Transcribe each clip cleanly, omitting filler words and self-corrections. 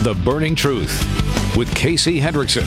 The Burning Truth with Casey Hendrickson.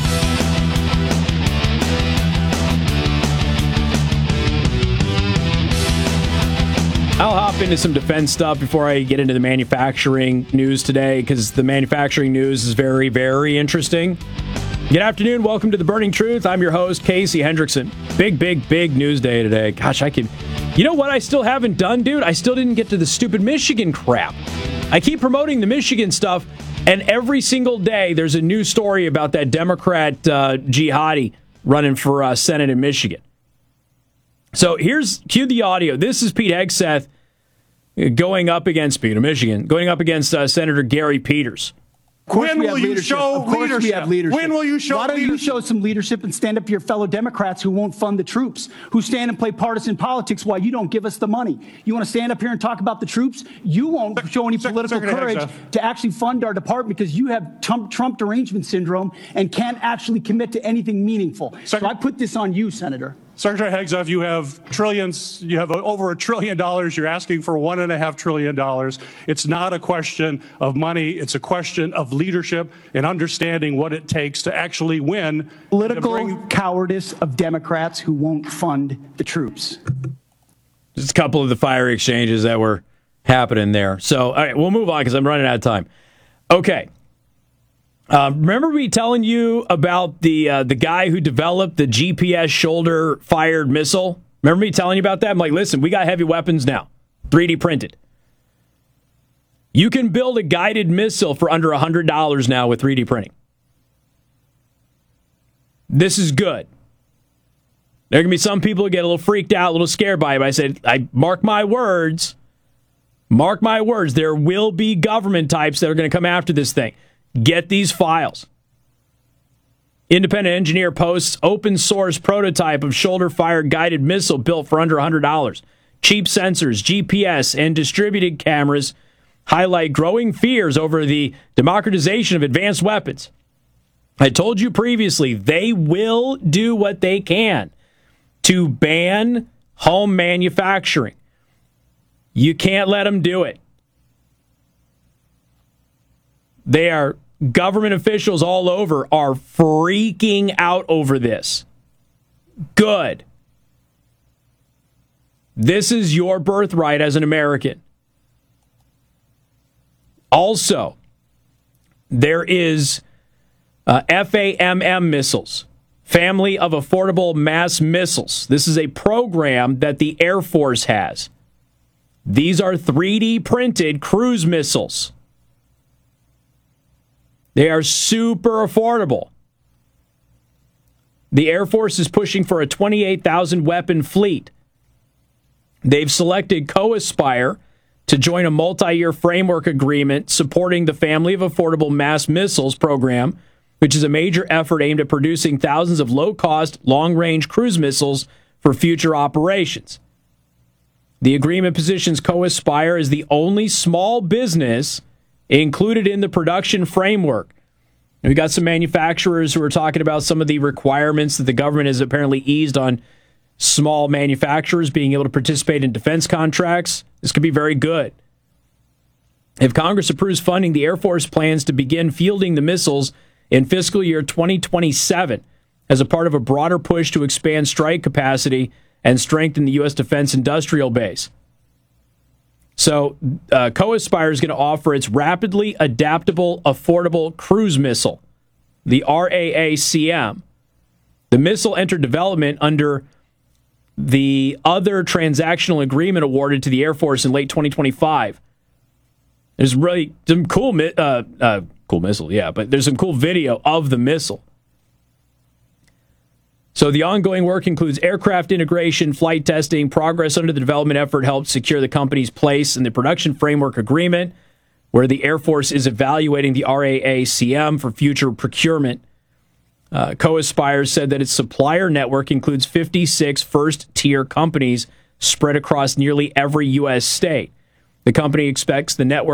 I'll hop into some defense stuff before I get into the manufacturing news today, because the manufacturing news is very, very interesting. Good afternoon. Welcome to The Burning Truth. I'm your host, Casey Hendrickson. Big news day today. Gosh, you know what I still haven't done, dude? I still didn't get to the stupid Michigan crap. I keep promoting the Michigan stuff, and every single day there's a new story about that Democrat jihadi running for Senate in Michigan. So cue the audio. This is Pete Hegseth going up against Senator Gary Peters. When will you show leadership? When will you show leadership? Why don't you show some leadership and stand up to your fellow Democrats who won't fund the troops, who stand and play partisan politics while you don't give us the money? You want to stand up here and talk about the troops? You won't show any political courage to actually fund our department because you have Trump derangement syndrome and can't actually commit to anything meaningful. So I put this on you, Senator. Secretary Hegseth, you have trillions, you have over $1 trillion, you're asking for $1.5 trillion. It's not a question of money, it's a question of leadership and understanding what it takes to actually win. Political cowardice of Democrats who won't fund the troops. Just a couple of the fire exchanges that were happening there. So, all right, we'll move on because I'm running out of time. Okay. Remember me telling you about the guy who developed the GPS shoulder-fired missile? Remember me telling you about that? I'm like, listen, we got heavy weapons now, 3D printed. You can build a guided missile for under $100 now with 3D printing. This is good. There are going to be some people who get a little freaked out, a little scared by it, but I said, mark my words, there will be government types that are going to come after this thing. Get these files. Independent engineer posts open source prototype of shoulder-fired guided missile built for under $100. Cheap sensors, GPS, and distributed cameras highlight growing fears over the democratization of advanced weapons. I told you previously, they will do what they can to ban home manufacturing. You can't let them do it. Government officials all over are freaking out over this. Good. This is your birthright as an American. Also, there is FAMM missiles, Family of Affordable Mass Missiles. This is a program that the Air Force has. These are 3D printed cruise missiles. They are super affordable. The Air Force is pushing for a 28,000 weapon fleet. They've selected Co-Aspire to join a multi-year framework agreement supporting the Family of Affordable Mass Missiles program, which is a major effort aimed at producing thousands of low-cost, long-range cruise missiles for future operations. The agreement positions Co-Aspire as the only small business included in the production framework. And we got some manufacturers who are talking about some of the requirements that the government has apparently eased on small manufacturers being able to participate in defense contracts. This could be very good. If Congress approves funding, the Air Force plans to begin fielding the missiles in fiscal year 2027 as a part of a broader push to expand strike capacity and strengthen the U.S. defense industrial base. So, Co-Aspire is going to offer its Rapidly Adaptable Affordable Cruise Missile, the RAACM. The missile entered development under the other transactional agreement awarded to the Air Force in late 2025. There's really some cool missile, yeah, but there's some cool video of the missile. So the ongoing work includes aircraft integration, flight testing. Progress under the development effort helped secure the company's place in the production framework agreement, where the Air Force is evaluating the RAACM for future procurement. Co-Aspire said that its supplier network includes 56 first-tier companies spread across nearly every U.S. state. The company expects the network